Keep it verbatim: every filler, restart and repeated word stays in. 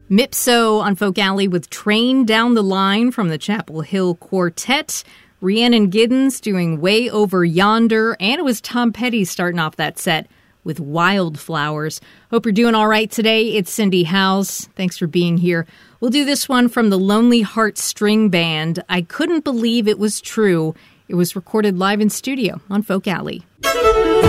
Mipso on Folk Alley with Train Down the Line from the Chapel Hill Quartet. Rhiannon Giddens doing Way Over Yonder. And it was Tom Petty starting off that set with Wildflowers. Hope you're doing all right today. It's Cindy Howes. Thanks for being here. We'll do this one from the Lonely Heart String Band. I Couldn't Believe It Was True. It was recorded live in studio on Folk Alley.